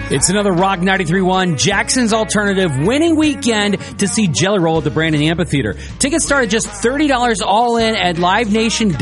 It's another Rock 93.1 Jackson's Alternative winning weekend to see Jelly Roll at the Brandon Amphitheater. Tickets start at just $30 all in at Live Nation.